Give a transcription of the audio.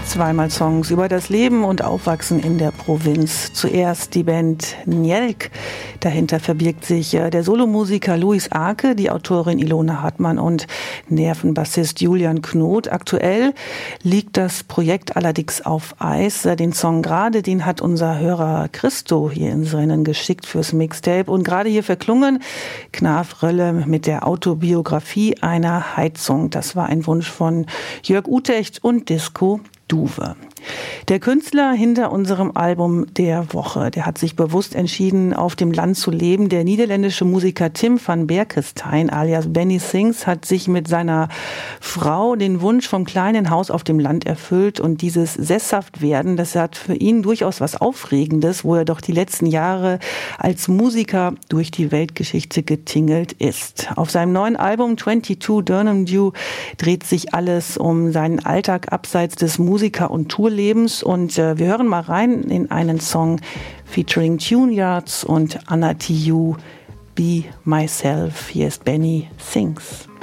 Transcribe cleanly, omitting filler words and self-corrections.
Zweimal Songs über das Leben und Aufwachsen in der Provinz. Zuerst die Band Njelk. Dahinter verbirgt sich der Solomusiker Luis Arke, die Autorin Ilona Hartmann und Nervenbassist Julian Knot. Aktuell liegt das Projekt allerdings auf Eis. Den Song gerade, den hat unser Hörer Christo hier ins Rennen geschickt fürs Mixtape. Und gerade hier verklungen Knaf Rölle mit der Autobiografie einer Heizung. Das war ein Wunsch von Jörg Utecht und Disco Duwe. Der Künstler hinter unserem Album der Woche, der hat sich bewusst entschieden, auf dem Land zu leben. Der niederländische Musiker Tim van Berkestein alias Benny Sings hat sich mit seiner Frau den Wunsch vom kleinen Haus auf dem Land erfüllt und dieses Sesshaftwerden, das hat für ihn durchaus was Aufregendes, wo er doch die letzten Jahre als Musiker durch die Weltgeschichte getingelt ist. Auf seinem neuen Album 22 Durham Dew dreht sich alles um seinen Alltag abseits des Musiker- und Tourlebens und wir hören mal rein in einen Song featuring Tune Yards und Anna TU, Be Myself. Hier ist Benny Sings.